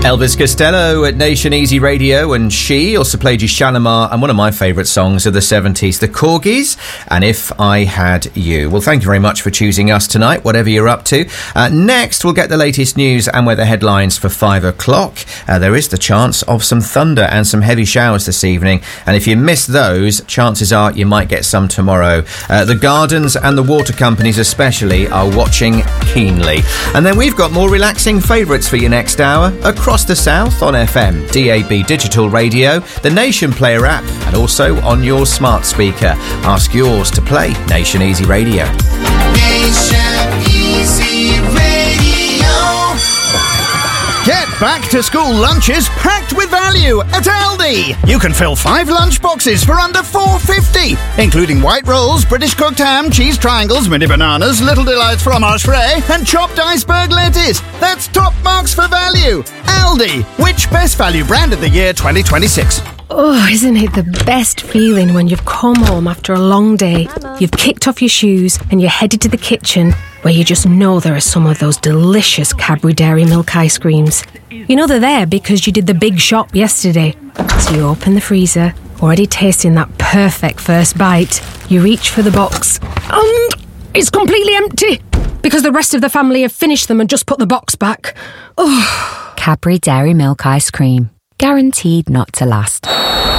Elvis Costello at Nation Easy Radio, and she also played you Shalimar and one of my favourite songs of the 70s, The Corgis, and If I Had You. Well, thank you very much for choosing us tonight, whatever you're up to. Next, we'll get the latest news and weather headlines for 5 o'clock. There is the chance of some thunder and some heavy showers this evening, and if you miss those, chances are you might get some tomorrow. The gardens and the water companies especially are watching keenly. And then we've got more relaxing favourites for you next hour, across the south on FM, DAB digital radio, the Nation Player app, and also on your smart speaker. Ask yours to play Nation Easy Radio. Nation Easy Radio. Get back to school lunches packed with value at Aldi. You can fill 5 lunch boxes for under $4.50, including white rolls, British cooked ham, cheese triangles, mini bananas, Little Delights fromage frais, and chopped iceberg lettuce. That's top marks for value. Aldi, which best value brand of the year 2026? Oh, isn't it the best feeling when you've come home after a long day, you've kicked off your shoes and you're headed to the kitchen where you just know there are some of those delicious Cadbury Dairy Milk ice creams. You know they're there because you did the big shop yesterday. So you open the freezer, already tasting that perfect first bite. You reach for the box and it's completely empty because the rest of the family have finished them and just put the box back. Oh. Cadbury Dairy Milk ice cream. Guaranteed not to last.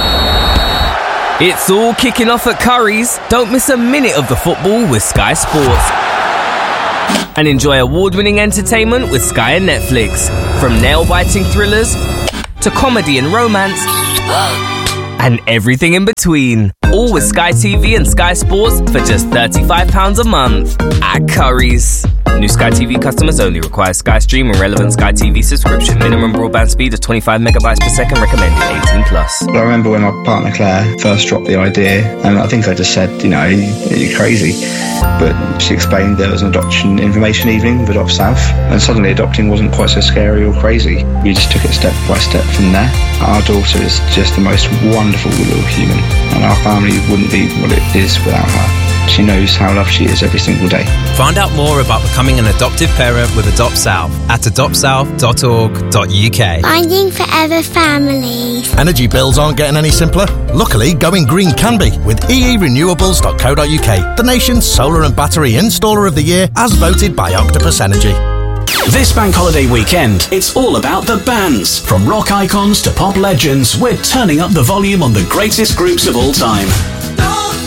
It's all kicking off at Curry's. Don't miss a minute of the football with Sky Sports. And enjoy award-winning entertainment with Sky and Netflix. From nail-biting thrillers to comedy and romance and everything in between. All with Sky TV and Sky Sports for just £35 a month at Curry's. New Sky TV customers only. Require Sky Stream and relevant Sky TV subscription. Minimum broadband speed of 25 megabytes per second. Recommended 18 plus. I remember when my partner Claire first dropped the idea, and I think I just said, you're crazy. But she explained there was an adoption information evening with Adopt South, and suddenly adopting wasn't quite so scary or crazy. We just took it step by step from there. Our daughter is just the most wonderful little human, and our family wouldn't be what it is without her. She knows how loved she is every single day. Find out more about becoming an adoptive parent with Adopt South at adoptsouth.org.uk. Finding forever families. Energy bills aren't getting any simpler. Luckily, going green can be with eerenewables.co.uk, the nation's solar and battery installer of the year as voted by Octopus Energy. This bank holiday weekend, it's all about the bands. From rock icons to pop legends, we're turning up the volume on the greatest groups of all time.